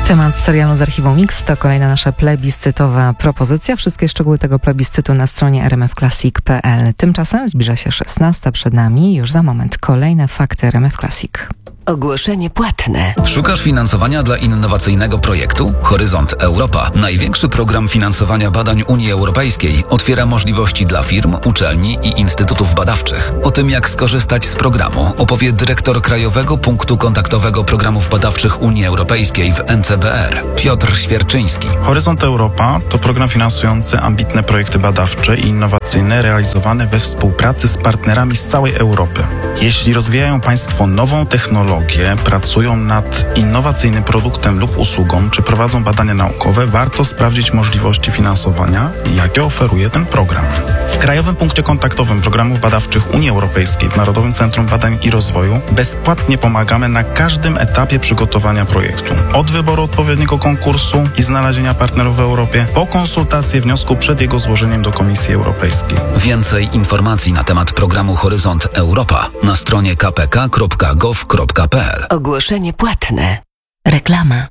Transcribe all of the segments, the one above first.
Temat serialu z archiwum Mix to kolejna nasza plebiscytowa propozycja. Wszystkie szczegóły tego plebiscytu na stronie rmfclassic.pl. Tymczasem zbliża się 16. Przed nami już za moment kolejne fakty RMF Classic. Ogłoszenie płatne. Szukasz finansowania dla innowacyjnego projektu? Horyzont Europa, największy program finansowania badań Unii Europejskiej, otwiera możliwości dla firm, uczelni i instytutów badawczych. O tym, jak skorzystać z programu, opowie dyrektor Krajowego Punktu Kontaktowego Programów Badawczych Unii Europejskiej w NCBR, Piotr Świerczyński. Horyzont Europa to program finansujący ambitne projekty badawcze i innowacyjne realizowane we współpracy z partnerami z całej Europy. Jeśli rozwijają Państwo nową technologię, pracują nad innowacyjnym produktem lub usługą, czy prowadzą badania naukowe, warto sprawdzić możliwości finansowania, jakie oferuje ten program. W Krajowym Punkcie Kontaktowym Programów Badawczych Unii Europejskiej w Narodowym Centrum Badań i Rozwoju bezpłatnie pomagamy na każdym etapie przygotowania projektu. Od wyboru odpowiedniego konkursu i znalezienia partnerów w Europie, po konsultację wniosku przed jego złożeniem do Komisji Europejskiej. Więcej informacji na temat programu Horyzont Europa na stronie kpk.gov.pl. Ogłoszenie płatne. Reklama.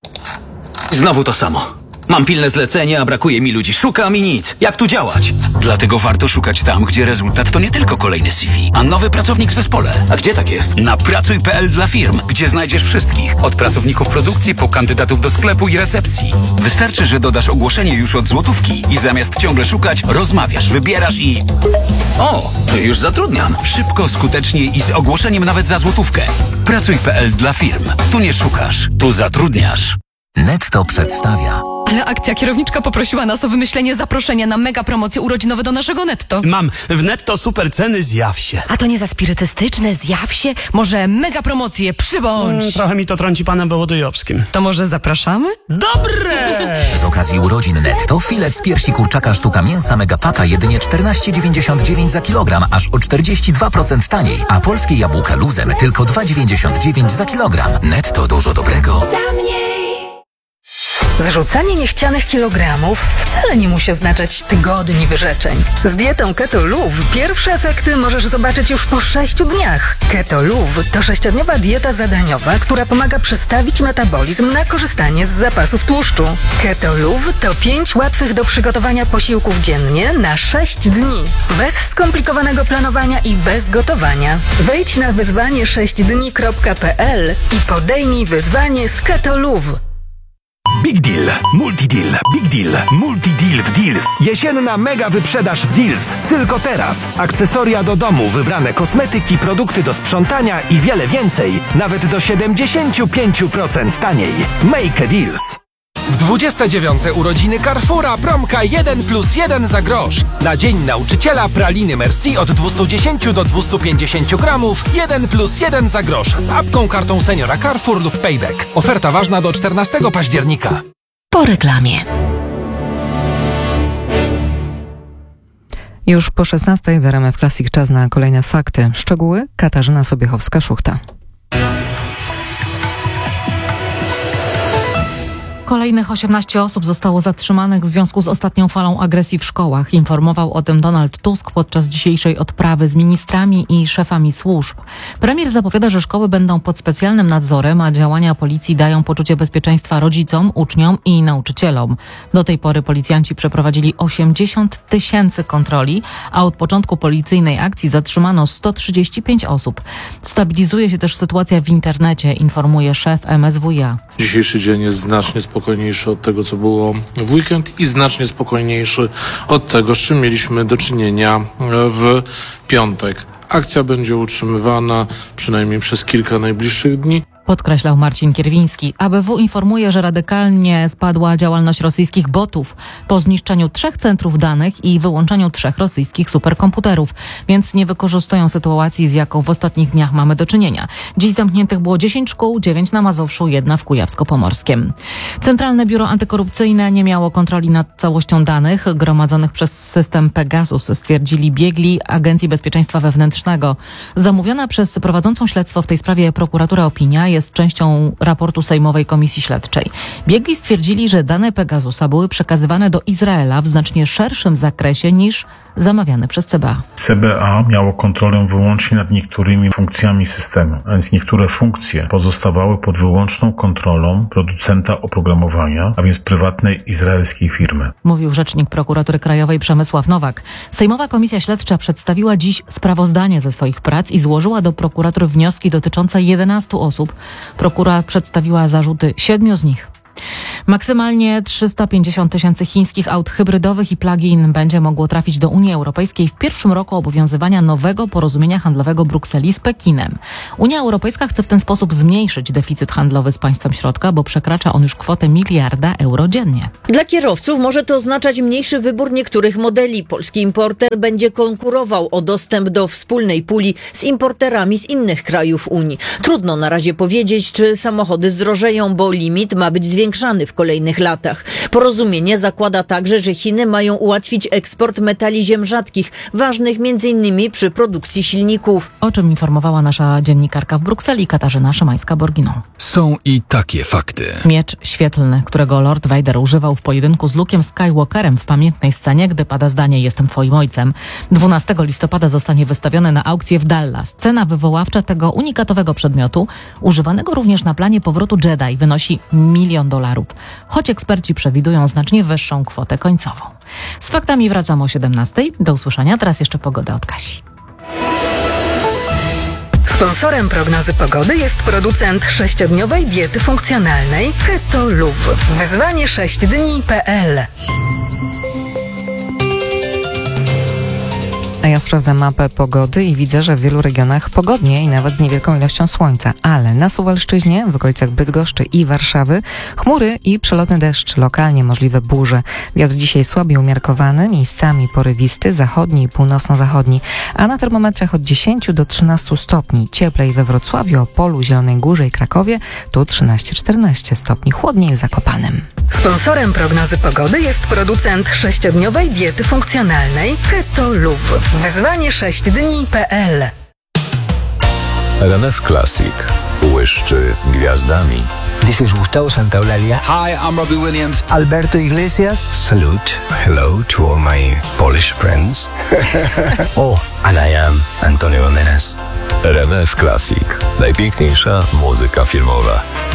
Znowu to samo. Mam pilne zlecenie, a brakuje mi ludzi. Szukam i nic. Jak tu działać? Dlatego warto szukać tam, gdzie rezultat to nie tylko kolejny CV, a nowy pracownik w zespole. A gdzie tak jest? Na pracuj.pl dla firm, gdzie znajdziesz wszystkich. Od pracowników produkcji po kandydatów do sklepu i recepcji. Wystarczy, że dodasz ogłoszenie już od złotówki i zamiast ciągle szukać, rozmawiasz, wybierasz i... O, już zatrudniam. Szybko, skutecznie i z ogłoszeniem nawet za złotówkę. Pracuj.pl dla firm. Tu nie szukasz, tu zatrudniasz. Netto przedstawia. Ale akcja kierowniczka poprosiła nas o wymyślenie zaproszenia na mega promocje urodzinowe do naszego Netto. Mam w Netto super ceny, zjaw się. A to nie za spirytystyczne, zjaw się? Może mega promocje, przybądź. Trochę mi to trąci panem Wołodyjowskim. To może zapraszamy? Dobre! Z okazji urodzin Netto filet z piersi kurczaka sztuka mięsa Megapaka jedynie 14,99 za kilogram, aż o 42% taniej, a polskie jabłka luzem tylko 2,99 za kilogram. Netto, dużo dobrego. Zrzucanie niechcianych kilogramów wcale nie musi oznaczać tygodni wyrzeczeń. Z dietą Keto Luv pierwsze efekty możesz zobaczyć już po 6 dniach. Keto Luv to 6-dniowa dieta zadaniowa, która pomaga przestawić metabolizm na korzystanie z zapasów tłuszczu. Keto Luv to 5 łatwych do przygotowania posiłków dziennie na 6 dni. Bez skomplikowanego planowania i bez gotowania. Wejdź na wyzwanie6dni.pl i podejmij wyzwanie z Keto Luv. Big Deal, Multi-Deal, Big Deal, Multi-Deal w Deals. Jesienna mega wyprzedaż w Deals. Tylko teraz. Akcesoria do domu, wybrane kosmetyki, produkty do sprzątania i wiele więcej. Nawet do 75% taniej. Make a Deals. W 29. urodziny Carrefoura promka 1+1 za grosz. Na Dzień Nauczyciela praliny Merci od 210 do 250 gramów 1+1 za grosz z apką, kartą seniora Carrefour lub Payback. Oferta ważna do 14 października. Po reklamie. Już po 16 w RMF Classic czas na kolejne fakty. Szczegóły Katarzyna Sobiechowska-Szuchta. Kolejnych 18 osób zostało zatrzymanych w związku z ostatnią falą agresji w szkołach. Informował o tym Donald Tusk podczas dzisiejszej odprawy z ministrami i szefami służb. Premier zapowiada, że szkoły będą pod specjalnym nadzorem, a działania policji dają poczucie bezpieczeństwa rodzicom, uczniom i nauczycielom. Do tej pory policjanci przeprowadzili 80 000 kontroli, a od początku policyjnej akcji zatrzymano 135 osób. Stabilizuje się też sytuacja w internecie, informuje szef MSWiA. Dzisiejszy dzień jest znacznie spokojniejszy od tego, co było w weekend i znacznie spokojniejszy od tego, z czym mieliśmy do czynienia w piątek. Akcja będzie utrzymywana przynajmniej przez kilka najbliższych dni. Podkreślał Marcin Kierwiński. ABW informuje, że radykalnie spadła działalność rosyjskich botów po zniszczeniu 3 centrów danych i wyłączeniu 3 rosyjskich superkomputerów, więc nie wykorzystują sytuacji, z jaką w ostatnich dniach mamy do czynienia. Dziś zamkniętych było 10 szkół, 9 na Mazowszu, 1 w Kujawsko-Pomorskiem. Centralne Biuro Antykorupcyjne nie miało kontroli nad całością danych gromadzonych przez system Pegasus, stwierdzili biegli Agencji Bezpieczeństwa Wewnętrznego. Zamówiona przez prowadzącą śledztwo w tej sprawie prokuraturę opinia jest jest częścią raportu Sejmowej Komisji Śledczej. Biegli stwierdzili, że dane Pegasusa były przekazywane do Izraela w znacznie szerszym zakresie niż zamawiane przez CBA. CBA miało kontrolę wyłącznie nad niektórymi funkcjami systemu, a więc niektóre funkcje pozostawały pod wyłączną kontrolą producenta oprogramowania, a więc prywatnej izraelskiej firmy. Mówił rzecznik Prokuratury Krajowej Przemysław Nowak. Sejmowa Komisja Śledcza przedstawiła dziś sprawozdanie ze swoich prac i złożyła do prokuratury wnioski dotyczące 11 osób. Prokura przedstawiła zarzuty 7 z nich. Maksymalnie 350 000 chińskich aut hybrydowych i plug-in będzie mogło trafić do Unii Europejskiej w pierwszym roku obowiązywania nowego porozumienia handlowego Brukseli z Pekinem. Unia Europejska chce w ten sposób zmniejszyć deficyt handlowy z państwem środka, bo przekracza on już kwotę 1 miliarda euro dziennie. Dla kierowców może to oznaczać mniejszy wybór niektórych modeli. Polski importer będzie konkurował o dostęp do wspólnej puli z importerami z innych krajów Unii. Trudno na razie powiedzieć, czy samochody zdrożeją, bo limit ma być zwiększany w kolejnych latach. Porozumienie zakłada także, że Chiny mają ułatwić eksport metali ziem rzadkich, ważnych m.in. przy produkcji silników. O czym informowała nasza dziennikarka w Brukseli Katarzyna Szymańska-Borginą. Są i takie fakty. Miecz świetlny, którego Lord Vader używał w pojedynku z Luke'em Skywalkerem w pamiętnej scenie, gdy pada zdanie „Jestem twoim ojcem”. 12 listopada zostanie wystawiony na aukcję w Dallas. Cena wywoławcza tego unikatowego przedmiotu, używanego również na planie powrotu Jedi, wynosi $1 milion. Choć eksperci przewidują znacznie wyższą kwotę końcową. Z faktami wracamy o 17:00. Do usłyszenia. Teraz jeszcze pogoda od Kasi. Sponsorem prognozy pogody jest producent 6-dniowej diety funkcjonalnej Keto Luv. Wyzwanie 6dni.pl. A ja sprawdzam mapę pogody i widzę, że w wielu regionach pogodnie i nawet z niewielką ilością słońca, ale na Suwalszczyźnie, w okolicach Bydgoszczy i Warszawy chmury i przelotny deszcz, lokalnie możliwe burze. Wiatr dzisiaj słabiej umiarkowany, miejscami porywisty, zachodni i północno-zachodni, a na termometrach od 10 do 13 stopni. Cieplej we Wrocławiu, Opolu, Zielonej Górze i Krakowie, tu 13-14 stopni, chłodniej w Zakopanem. Sponsorem prognozy pogody jest producent 6-dniowej diety funkcjonalnej Keto Luv. Wyzwanie 6dni.pl. RMF Classic błyszczy gwiazdami. This is Gustavo Santaolalla. Hi, I'm Robbie Williams. Alberto Iglesias. Salute. Hello to all my Polish friends. And I am Antonio Banderas. RMF Classic. Najpiękniejsza muzyka filmowa.